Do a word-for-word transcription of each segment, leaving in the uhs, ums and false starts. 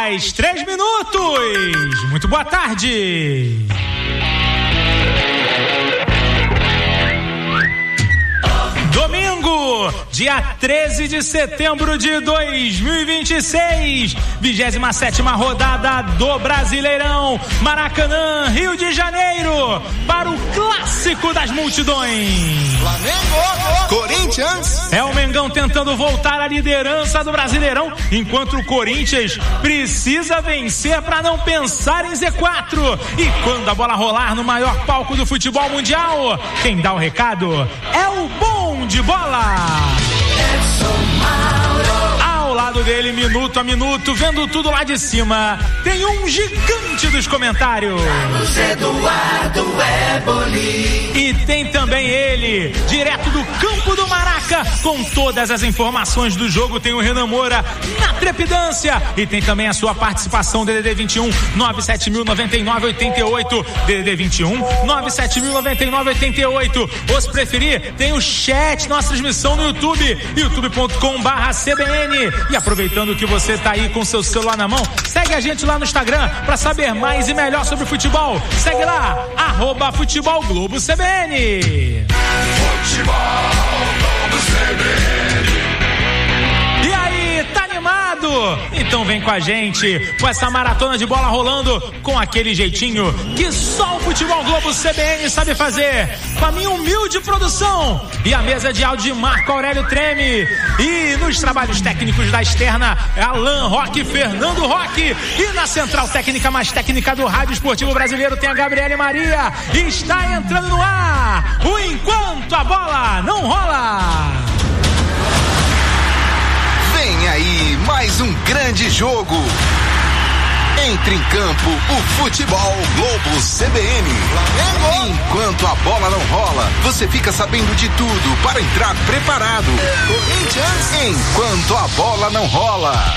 horas, três minutos. Muito boa tarde. Domingo, dia treze de setembro de dois mil e vinte e seis, vigésima sétima rodada do Brasileirão, Maracanã, Rio de Janeiro, para o clássico das multidões. Flamengo, Corinthians. É o Mengão tentando voltar à liderança do Brasileirão, enquanto o Corinthians precisa vencer para não pensar em Z quatro. E quando a bola rolar no maior palco do futebol mundial, quem dá o recado é o Bom de Bola. Ao lado dele, minuto a minuto, vendo tudo lá de cima, tem um gigante dos comentários, Carlos Eduardo Eboli. E tem também ele, direto do campo do Maraca, com todas as informações do jogo, tem o Renan Moura na trepidância. E tem também a sua participação, D D D vinte e um, nove sete mil noventa e nove oitenta e oito, D D D vinte e um, nove sete mil noventa e nove oitenta e oito. Ou se preferir, tem o chat, nossa transmissão no YouTube, youtube ponto com barra C B N. E aproveitando que você tá aí com seu celular na mão, segue a gente lá no Instagram para saber mais e melhor sobre futebol. Segue lá, arroba Futebol Globo C B N. Futebol Globo C B N. E aí, tá animado? Então vem com a gente, com essa maratona de bola rolando, com aquele jeitinho que só o Futebol Globo C B N sabe fazer, com a minha humilde produção e a mesa de áudio de Marco Aurélio Treme. E nos trabalhos técnicos da externa, Alan Roque, Fernando Roque. E na central técnica mais técnica do Rádio Esportivo Brasileiro tem a Gabriele Maria. E está entrando no ar o Enquanto a Bola Não Rola. Vem aí mais um grande jogo. Entre em campo o Futebol Globo C B N. Flamengo. Enquanto a bola não rola, você fica sabendo de tudo para entrar preparado. Corinthians. Enquanto a bola não rola.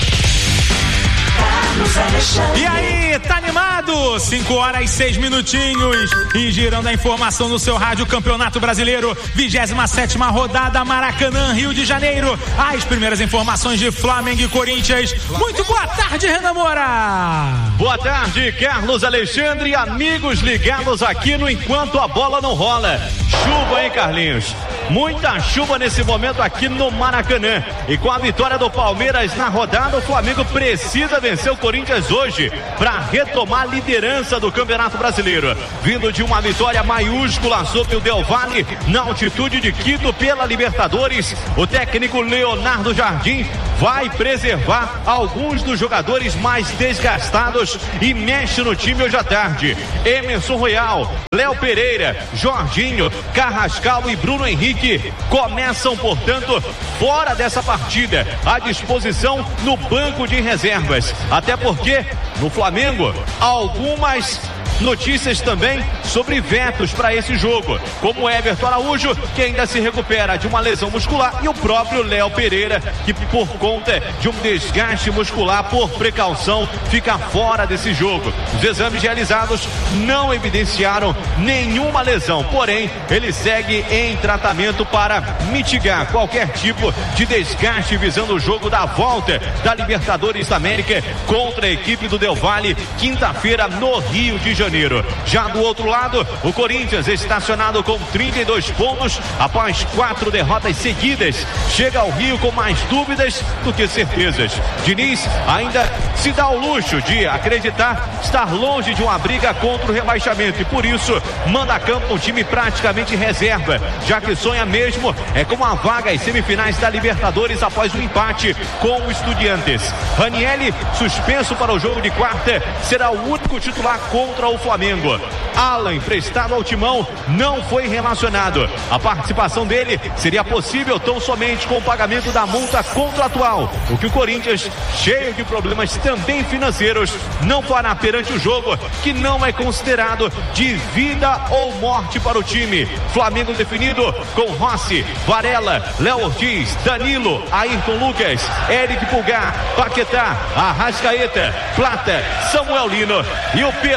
E aí, tá animado? cinco horas e seis minutinhos. E girando a informação no seu rádio, Campeonato Brasileiro, vigésima sétima rodada, Maracanã, Rio de Janeiro. As primeiras informações de Flamengo e Corinthians. Muito boa tarde, Renan Moura. Boa tarde, Carlos Alexandre, amigos ligados aqui no Enquanto a Bola Não Rola. Chuva, hein, Carlinhos? Muita chuva nesse momento aqui no Maracanã. E com a vitória do Palmeiras na rodada, o Flamengo precisa vencer o Corinthians hoje para retomar a liderança do Campeonato Brasileiro. Vindo de uma vitória maiúscula sobre o Del Valle na altitude de Quito pela Libertadores, o técnico Leonardo Jardim vai preservar alguns dos jogadores mais desgastados e mexe no time hoje à tarde. Emerson Royal, Léo Pereira, Jorginho, Carrascal e Bruno Henrique começam, portanto, fora dessa partida, à disposição no banco de reservas. Até porque no Flamengo algumas notícias também sobre vetos para esse jogo, como o Everton Araújo, que ainda se recupera de uma lesão muscular, e o próprio Léo Pereira, que por conta de um desgaste muscular, por precaução, fica fora desse jogo. Os exames realizados não evidenciaram nenhuma lesão, porém ele segue em tratamento para mitigar qualquer tipo de desgaste, visando o jogo da volta da Libertadores da América contra a equipe do Del Valle, quinta-feira no Rio de Janeiro. Já do outro lado, o Corinthians, estacionado com trinta e dois pontos após quatro derrotas seguidas, chega ao Rio com mais dúvidas do que certezas. Diniz ainda se dá o luxo de acreditar estar longe de uma briga contra o rebaixamento e por isso manda a campo um time praticamente reserva, já que sonha mesmo é com uma vaga às semifinais da Libertadores após o empate com o Estudiantes. Ranieri, suspenso para o jogo de quarta, será o único titular contra o Flamengo. Alan, emprestado ao Timão, não foi relacionado. A participação dele seria possível tão somente com o pagamento da multa contratual, o que o Corinthians, cheio de problemas também financeiros, não fará perante o jogo, que não é considerado de vida ou morte para o time. Flamengo definido com Rossi, Varela, Léo Ortiz, Danilo, Ayrton Lucas, Eric Pulgar, Paquetá, Arrascaeta, Plata, Samuel Lino e o Pedro Carlos.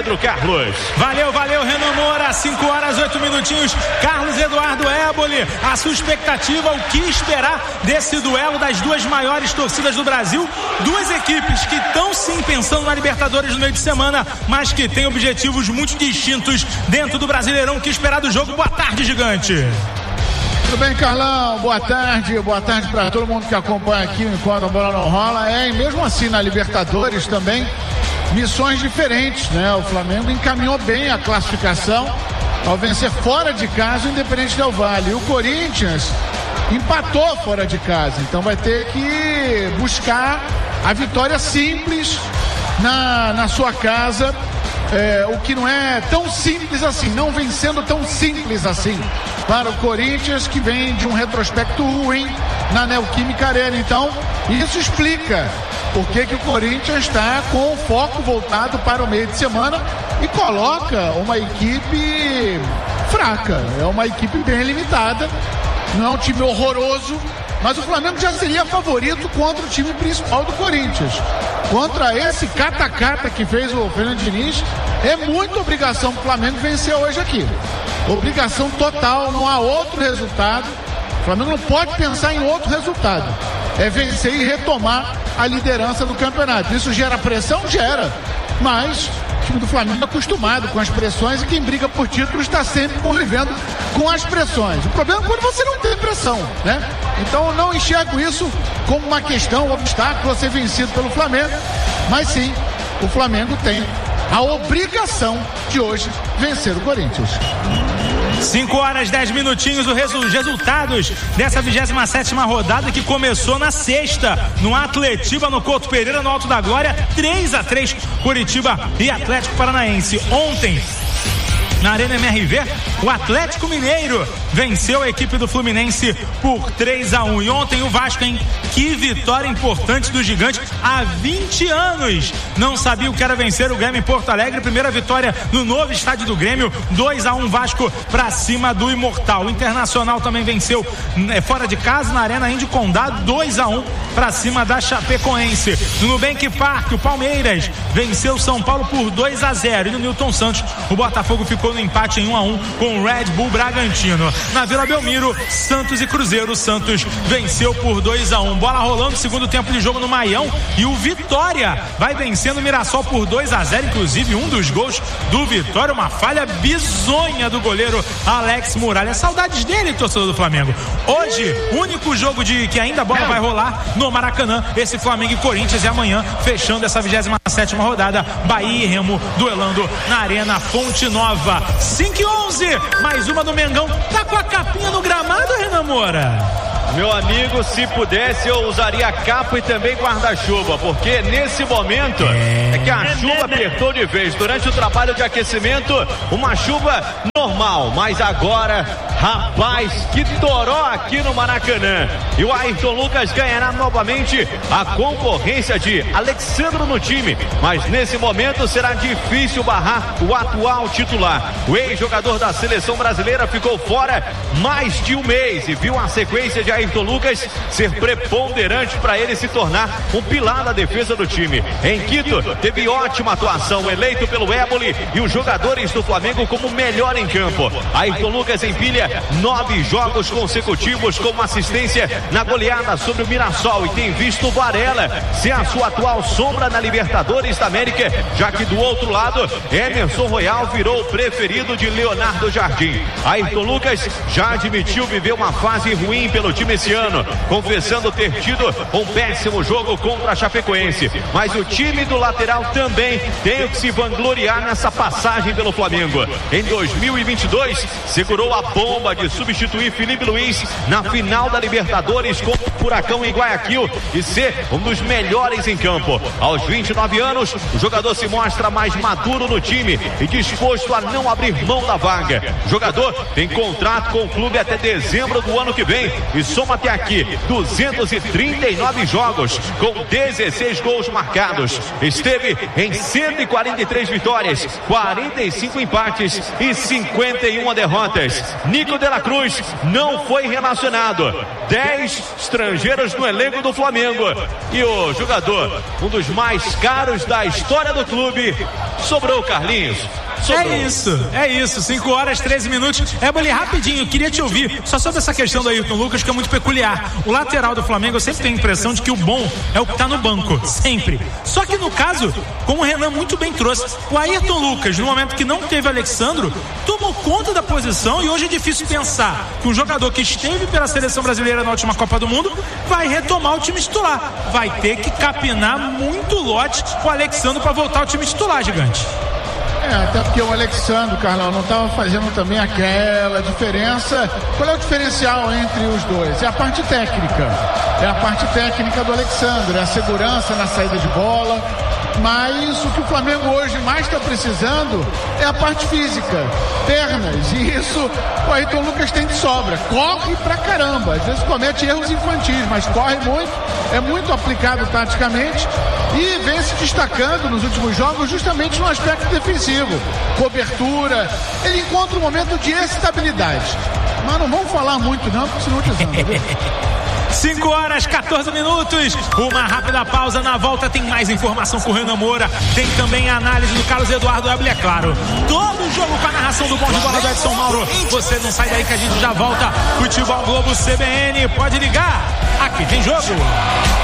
Carlos. Valeu, valeu, Renan Moura. cinco horas, oito minutinhos. Carlos Eduardo Éboli. A sua expectativa, o que esperar desse duelo das duas maiores torcidas do Brasil? Duas equipes que estão sim pensando na Libertadores no meio de semana, mas que têm objetivos muito distintos dentro do Brasileirão. O que esperar do jogo? Boa tarde, gigante. Tudo bem, Carlão? Boa tarde, boa tarde para todo mundo que acompanha aqui enquanto a bola não rola. É, e mesmo assim na Libertadores também, missões diferentes, né? O Flamengo encaminhou bem a classificação ao vencer fora de casa o Independente Del Valle. E o Corinthians empatou fora de casa, então vai ter que buscar a vitória simples na, na sua casa. É, o que não é tão simples assim, não vem sendo tão simples assim para o Corinthians, que vem de um retrospecto ruim na Neoquímica Arena. Então, isso explica por que que o Corinthians está com o foco voltado para o meio de semana e coloca uma equipe fraca, é uma equipe bem limitada, não é um time horroroso, mas o Flamengo já seria favorito contra o time principal do Corinthians. Contra esse cata-cata que fez o Fernando Diniz, é muita obrigação pro Flamengo vencer hoje aqui. Obrigação total, não há outro resultado. O Flamengo não pode pensar em outro resultado. É vencer e retomar a liderança do campeonato. Isso gera pressão? Gera. Mas o time do Flamengo é acostumado com as pressões e quem briga por título está sempre convivendo com as pressões. O problema é quando você não tem pressão, né? Então eu não enxergo isso como uma questão, um obstáculo a ser vencido pelo Flamengo, mas sim, o Flamengo tem a obrigação de hoje vencer o Corinthians. cinco horas, dez minutinhos, os resu- resultados dessa vigésima sétima rodada que começou na sexta, no Atletiba, no Couto Pereira, no Alto da Glória, três a três, Curitiba e Atlético Paranaense. Ontem, na Arena M R V, o Atlético Mineiro venceu a equipe do Fluminense por três a um. E ontem o Vasco, hein? Que vitória importante do gigante. Há vinte anos não sabia o que era vencer o Grêmio em Porto Alegre. Primeira vitória no novo estádio do Grêmio, dois a um Vasco pra cima do Imortal. O Internacional também venceu é, fora de casa na Arena Indy Condado, dois a um pra cima da Chapecoense. No Nubank Park, o Palmeiras venceu o São Paulo por dois a zero. E no Newton Santos, o Botafogo ficou no empate em um a um com o Red Bull Bragantino. Na Vila Belmiro, Santos e Cruzeiro. Santos venceu por dois a um. Bola rolando, segundo tempo de jogo no Maião, e o Vitória vai vencendo o Mirassol por dois a zero. Inclusive um dos gols do Vitória, uma falha bizonha do goleiro Alex Muralha. Saudades dele, torcedor do Flamengo. Hoje, único jogo de que ainda a bola vai rolar no Maracanã, esse Flamengo e Corinthians, e amanhã, fechando essa vigésima sétima rodada, Bahia e Remo duelando na Arena Fonte Nova. cinco e onze, mais uma do Mengão. Tá com a capinha no gramado, Renan Moura? Meu amigo, se pudesse eu usaria capa e também guarda-chuva, porque nesse momento é que a chuva apertou de vez. Durante o trabalho de aquecimento, uma chuva normal, mas agora, rapaz, que toró aqui no Maracanã. E o Ayrton Lucas ganhará novamente a concorrência de Alexandro no time, mas nesse momento será difícil barrar o atual titular. O ex-jogador da seleção brasileira ficou fora mais de um mês e viu a sequência de Ayrton Lucas ser preponderante para ele se tornar um pilar da defesa do time. Em Quito, teve ótima atuação, eleito pelo Éboli e os jogadores do Flamengo como melhor em campo. Ayrton Lucas empilha nove jogos consecutivos como assistência na goleada sobre o Mirassol e tem visto o Varela ser a sua atual sombra na Libertadores da América, já que do outro lado, Emerson Royal virou o preferido de Leonardo Jardim. Ayrton Lucas já admitiu viver uma fase ruim pelo time esse ano, confessando ter tido um péssimo jogo contra a Chapecoense, mas o time do lateral também tem o que se vangloriar nessa passagem pelo Flamengo. Em dois mil e vinte e dois, segurou a bomba de substituir Felipe Luiz na final da Libertadores com o Furacão em Guayaquil e ser um dos melhores em campo. Aos vinte e nove anos, o jogador se mostra mais maduro no time e disposto a não abrir mão da vaga. O jogador tem contrato com o clube até dezembro do ano que vem e soma até aqui duzentos e trinta e nove jogos com dezesseis gols marcados. Esteve em cento e quarenta e três vitórias, quarenta e cinco empates e cinquenta e uma derrotas. Nico de la Cruz não foi relacionado. dez estrangeiros no elenco do Flamengo. E o jogador, um dos mais caros da história do clube, sobrou Carlinhos. sobrou. É isso, é isso. cinco horas, treze minutos. Éboli, rapidinho, queria te ouvir só sobre essa questão do Ayrton Lucas, que é muito peculiar. O lateral do Flamengo, eu sempre tenho a impressão de que o bom é o que tá no banco, sempre. Só que no caso, como o Renan muito bem trouxe, o Ayrton Lucas, no momento que não teve Alexandro, tomou conta da posição, e hoje é difícil pensar que um jogador que esteve pela seleção brasileira na última Copa do Mundo vai retomar o time titular. Vai ter que capinar muito lote o Alexandro para voltar ao time titular, gigante. É, até porque o Alexandro, Carlão, não estava fazendo também aquela diferença. Qual é o diferencial entre os dois? É a parte técnica. É a parte técnica do Alexandro, é a segurança na saída de bola. Mas o que o Flamengo hoje mais está precisando é a parte física, pernas, e isso o Ayrton Lucas tem de sobra. Corre pra caramba, às vezes comete erros infantis, mas corre muito, é muito aplicado taticamente e vem se destacando nos últimos jogos justamente no aspecto defensivo, cobertura. Ele encontra um momento de estabilidade, mas não vamos falar muito não, porque senão desanda. cinco horas, quatorze minutos. Uma rápida pausa. Na volta tem mais informação com o Renan Moura. Tem também a análise do Carlos Eduardo Éboli, é claro. Todo o jogo com a narração do bom de bola do Edson Mauro. Você não sai daí que a gente já volta. Futebol Globo C B N. Pode ligar. Aqui tem jogo.